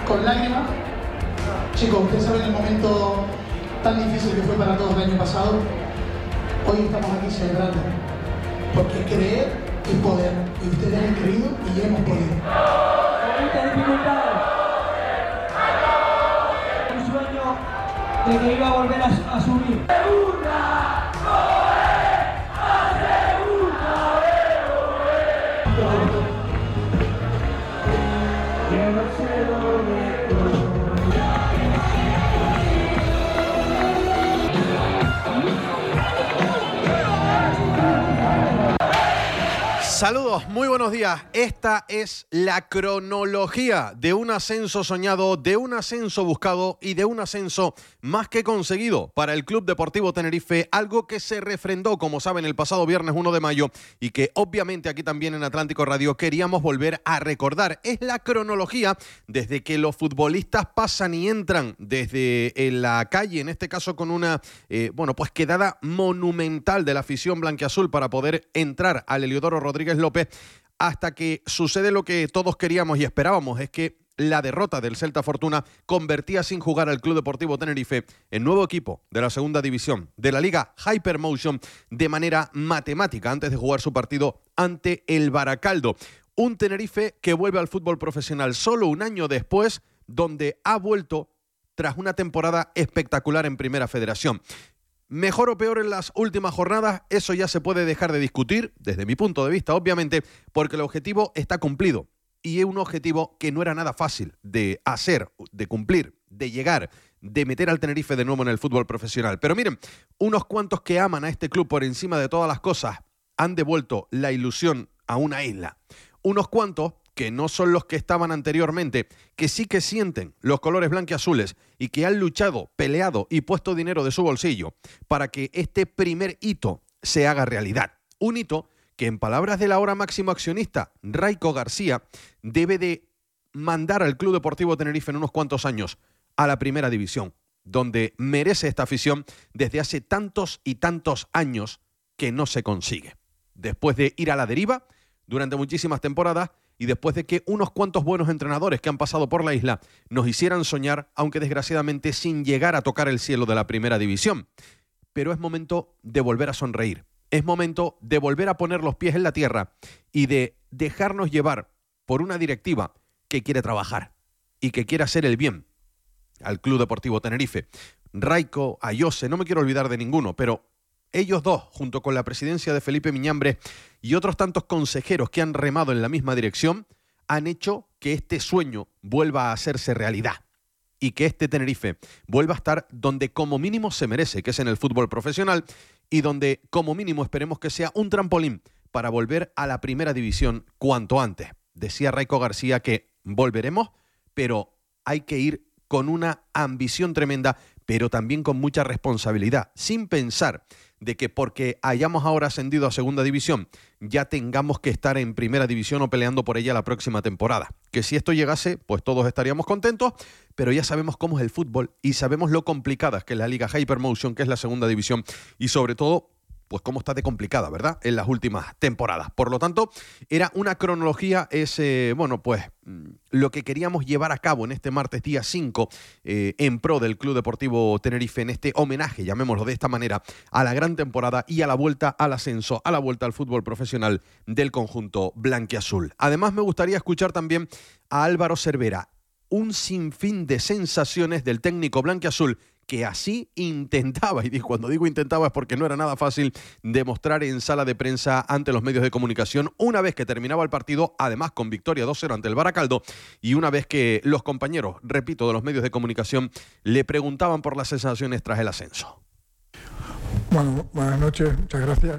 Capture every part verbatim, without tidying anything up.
con lágrimas. Chicos, ustedes saben el momento tan difícil que fue para todos el año pasado. Hoy estamos aquí celebrando, porque creer es poder, y ustedes han creído y hemos podido. Un sueño de que iba a volver a, a subir. ¡Segunda! ¡Joder! ¡A segunda! Yo no sé dónde Saludos, muy buenos días. Esta es la cronología de un ascenso soñado, de un ascenso buscado y de un ascenso más que conseguido para el Club Deportivo Tenerife, algo que se refrendó, como saben, el pasado viernes uno de mayo y que obviamente aquí también en Atlántico Radio queríamos volver a recordar. Es la cronología desde que los futbolistas pasan y entran desde la calle, en este caso con una, eh, bueno, pues quedada monumental de la afición blanquiazul para poder entrar al Heliodoro Rodríguez López, hasta que sucede lo que todos queríamos y esperábamos, es que la derrota del Celta Fortuna convertía sin jugar al Club Deportivo Tenerife en nuevo equipo de la segunda división de la Liga Hypermotion de manera matemática antes de jugar su partido ante el Baracaldo. Un Tenerife que vuelve al fútbol profesional solo un año después, donde ha vuelto tras una temporada espectacular en Primera Federación. Mejor o peor en las últimas jornadas, eso ya se puede dejar de discutir, desde mi punto de vista, obviamente, porque el objetivo está cumplido. Y es un objetivo que no era nada fácil de hacer, de cumplir, de llegar, de meter al Tenerife de nuevo en el fútbol profesional. Pero miren, unos cuantos que aman a este club por encima de todas las cosas han devuelto la ilusión a una isla. Unos cuantos que no son los que estaban anteriormente, que sí que sienten los colores blanquiazules y que han luchado, peleado y puesto dinero de su bolsillo para que este primer hito se haga realidad. Un hito que, en palabras del ahora máximo accionista, Raico García, debe de mandar al Club Deportivo Tenerife en unos cuantos años a la primera división, donde merece esta afición desde hace tantos y tantos años que no se consigue. Después de ir a la deriva durante muchísimas temporadas, y después de que unos cuantos buenos entrenadores que han pasado por la isla nos hicieran soñar, aunque desgraciadamente sin llegar a tocar el cielo de la primera división. Pero es momento de volver a sonreír. Es momento de volver a poner los pies en la tierra y de dejarnos llevar por una directiva que quiere trabajar y que quiere hacer el bien al Club Deportivo Tenerife. Raico, Ayose, no me quiero olvidar de ninguno, pero ellos dos, junto con la presidencia de Felipe Miñambre y otros tantos consejeros que han remado en la misma dirección, han hecho que este sueño vuelva a hacerse realidad y que este Tenerife vuelva a estar donde como mínimo se merece, que es en el fútbol profesional, y donde como mínimo esperemos que sea un trampolín para volver a la primera división cuanto antes. Decía Raico García que volveremos, pero hay que ir con una ambición tremenda, pero también con mucha responsabilidad, sin pensar de que porque hayamos ahora ascendido a segunda división, ya tengamos que estar en primera división o peleando por ella la próxima temporada. Que si esto llegase, pues todos estaríamos contentos, pero ya sabemos cómo es el fútbol y sabemos lo complicada que es la Liga Hypermotion, que es la segunda división, y sobre todo, pues cómo está de complicada, ¿verdad?, en las últimas temporadas. Por lo tanto, era una cronología, es, eh, bueno, pues lo que queríamos llevar a cabo en este martes día cinco eh, en pro del Club Deportivo Tenerife, en este homenaje, llamémoslo de esta manera, a la gran temporada y a la vuelta al ascenso, a la vuelta al fútbol profesional del conjunto blanquiazul. Además, me gustaría escuchar también a Álvaro Cervera, un sinfín de sensaciones del técnico blanquiazul, que así intentaba, y cuando digo intentaba es porque no era nada fácil, demostrar en sala de prensa ante los medios de comunicación una vez que terminaba el partido, además con victoria dos cero ante el Baracaldo, y una vez que los compañeros, repito, de los medios de comunicación le preguntaban por las sensaciones tras el ascenso. Bueno, buenas noches, muchas gracias.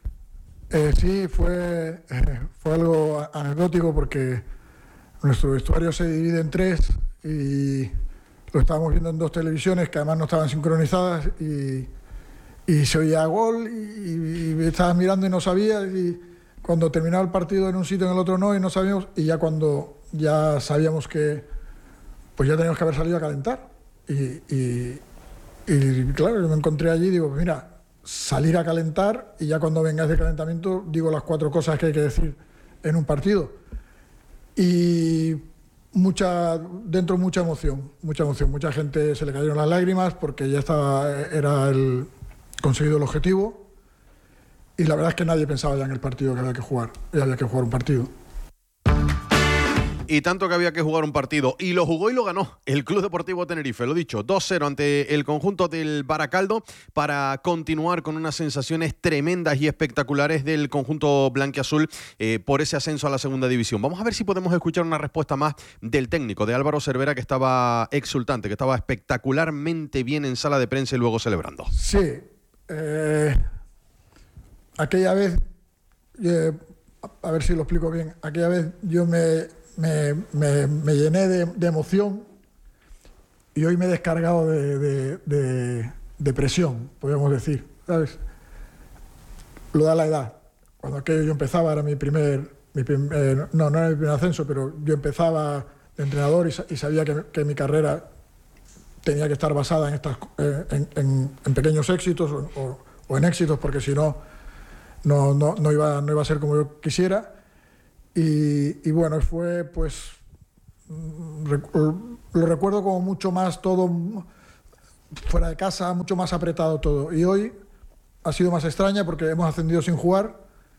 Eh, sí, fue, eh, fue algo anecdótico porque nuestro vestuario se divide en tres y lo estábamos viendo en dos televisiones que además no estaban sincronizadas y, y se oía gol y, y estabas mirando y no sabías, y cuando terminaba el partido en un sitio en el otro no y no sabíamos, y ya cuando ya sabíamos que pues ya teníamos que haber salido a calentar y, y, y claro, yo me encontré allí y digo, mira, salir a calentar y ya cuando vengáis de calentamiento digo las cuatro cosas que hay que decir en un partido. Y mucha, dentro mucha emoción, mucha emoción. Mucha gente se le cayeron las lágrimas porque ya estaba, era el conseguido el objetivo. Y la verdad es que nadie pensaba ya en el partido que había que jugar. Y había que jugar un partido. Y tanto que había que jugar un partido. Y lo jugó y lo ganó el Club Deportivo Tenerife. Lo dicho, dos cero ante el conjunto del Baracaldo para continuar con unas sensaciones tremendas y espectaculares del conjunto blanquiazul eh, por ese ascenso a la segunda división. Vamos a ver si podemos escuchar una respuesta más del técnico, de Álvaro Cervera, que estaba exultante, que estaba espectacularmente bien en sala de prensa y luego celebrando. Sí. Eh, aquella vez, eh, a ver si lo explico bien, aquella vez yo me... Me, me, me llené de, de emoción y hoy me he descargado de, de, de, de presión, podríamos decir, ¿sabes? Lo da la edad. Cuando aquello yo empezaba, era mi primer, mi primer eh, no, no era mi primer ascenso, pero yo empezaba de entrenador y, y sabía que, que mi carrera tenía que estar basada en, estas, eh, en, en, en pequeños éxitos o, o, o en éxitos, porque si no, no, no, no, iba, no iba a ser como yo quisiera. Y, y bueno, fue pues, lo recuerdo como mucho más todo fuera de casa, mucho más apretado todo. Y hoy ha sido más extraña porque hemos ascendido sin jugar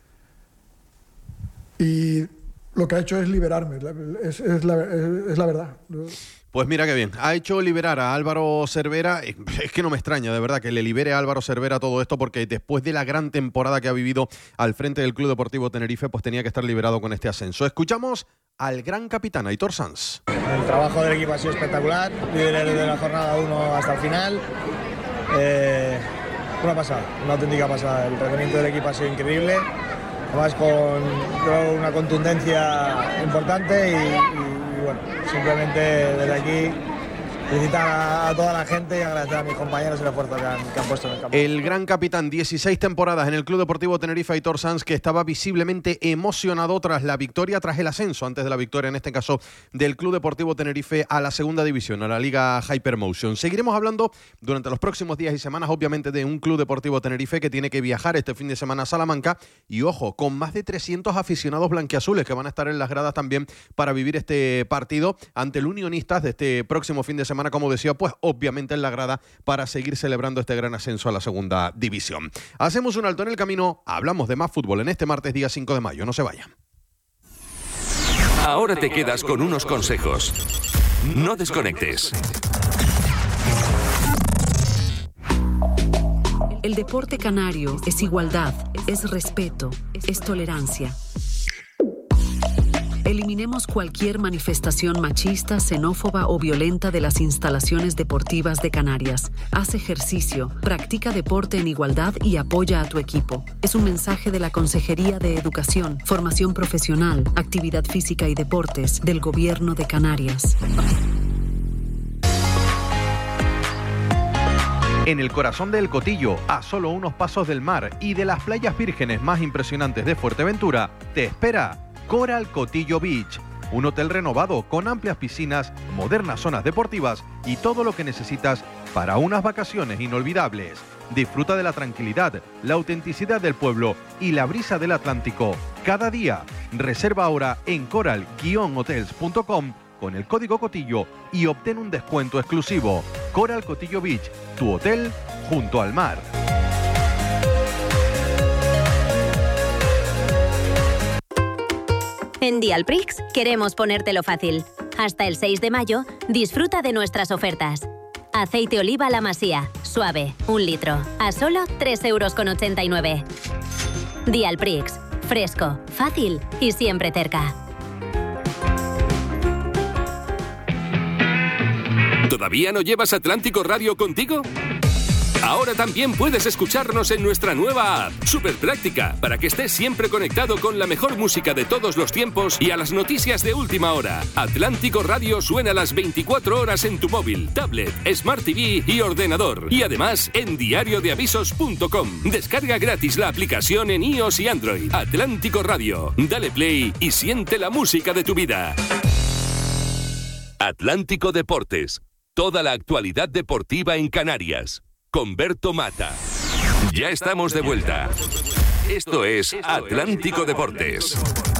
y lo que ha hecho es liberarme, es, es, la, es, es la verdad. Pues mira qué bien, ha hecho liberar a Álvaro Cervera. Es que no me extraña, de verdad, que le libere a Álvaro Cervera todo esto, porque después de la gran temporada que ha vivido al frente del Club Deportivo Tenerife, pues tenía que estar liberado con este ascenso. Escuchamos al gran capitán Aitor Sanz. El trabajo del equipo ha sido espectacular, líder de la jornada uno hasta el final. Eh, una pasada, una auténtica pasada. El rendimiento del equipo ha sido increíble, además con creo, una contundencia importante y, y Y bueno, simplemente desde aquí felicitar a, a toda la gente y agradecer a mis compañeros el esfuerzo que han, que han puesto en el campo. El gran capitán, dieciséis temporadas en el Club Deportivo Tenerife, Aitor Sanz, que estaba visiblemente emocionado tras la victoria, tras el ascenso, antes de la victoria en este caso del Club Deportivo Tenerife a la segunda división, a la Liga Hypermotion. Seguiremos hablando durante los próximos días y semanas, obviamente, de un Club Deportivo Tenerife que tiene que viajar este fin de semana a Salamanca y, ojo, con más de trescientos aficionados blanquiazules que van a estar en las gradas también para vivir este partido ante el Unionistas de este próximo fin de semana, como decía, pues obviamente en la grada para seguir celebrando este gran ascenso a la segunda división. Hacemos un alto en el camino, hablamos de más fútbol en este martes día cinco de mayo, no se vayan. Ahora te quedas con unos consejos. No desconectes. El deporte canario es igualdad, es respeto, es tolerancia. Eliminemos cualquier manifestación machista, xenófoba o violenta de las instalaciones deportivas de Canarias. Haz ejercicio, practica deporte en igualdad y apoya a tu equipo. Es un mensaje de la Consejería de Educación, Formación Profesional, Actividad Física y Deportes del Gobierno de Canarias. En el corazón del Cotillo, a solo unos pasos del mar y de las playas vírgenes más impresionantes de Fuerteventura, te espera Coral Cotillo Beach, un hotel renovado con amplias piscinas, modernas zonas deportivas y todo lo que necesitas para unas vacaciones inolvidables. Disfruta de la tranquilidad, la autenticidad del pueblo y la brisa del Atlántico cada día. Reserva ahora en coral guion hotels punto com con el código Cotillo y obtén un descuento exclusivo. Coral Cotillo Beach, tu hotel junto al mar. En Dialprix queremos ponértelo fácil. Hasta el seis de mayo, disfruta de nuestras ofertas. Aceite oliva La Masía, suave, un litro, a solo tres euros con ochenta y nueve. Dialprix, fresco, fácil y siempre cerca. ¿Todavía no llevas Atlántico Radio contigo? Ahora también puedes escucharnos en nuestra nueva app, súper práctica, para que estés siempre conectado con la mejor música de todos los tiempos y a las noticias de última hora. Atlántico Radio suena las veinticuatro horas en tu móvil, tablet, Smart T V y ordenador. Y además en diario de avisos punto com. Descarga gratis la aplicación en iOS y Android. Atlántico Radio. Dale play y siente la música de tu vida. Atlántico Deportes. Toda la actualidad deportiva en Canarias. Con Berto Mata. Ya estamos de vuelta. Esto es Atlántico Deportes.